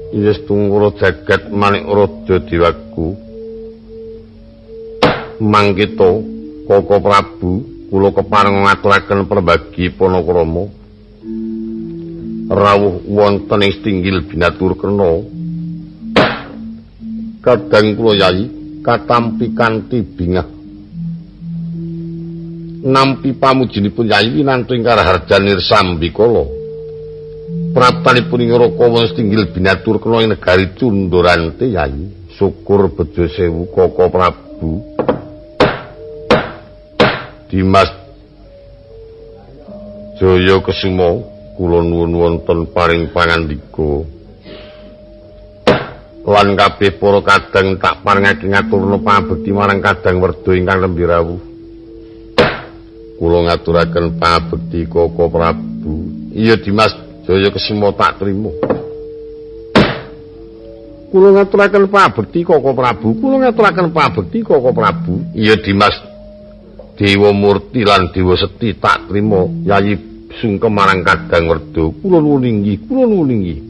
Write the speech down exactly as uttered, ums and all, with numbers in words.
Yes tungkura jagat manik raja dewaku. Mangkita Koko Prabu kula kepareng ngaturaken perbagi Panakrama. Rawuh wonten ing Stinggil Binaturkena. Kadang kula Yayi katampi kanthi bingah. Nampi pamujinipun Yayi winantu ing Karaharjanir Sambikala. Praptanipun ing Rakawa Stinggil Binaturkena ing negari Cundurante Yayi. Syukur bejo sewu Koko Prabu. Dimas Jaya Kesuma kula nuwun wonten paring pangandika. Lan kabeh para kadang tak parengake ngaturna pangabekti marang Kadang Werda ingkang nembe rawuh. Kula ngaturaken pangabekti Koko Prabu. Iya Dimas Jaya Kesuma tak trima. Kula ngaturaken pangabekti Koko Prabu. Kula ngaturaken pangabekti Koko Prabu. Iya Dimas Dewa Murti lan Dewa Seti tak trima. Yayi sungkem marang Kadang Werda. Kula nuwun inggih, kula nuwun inggih.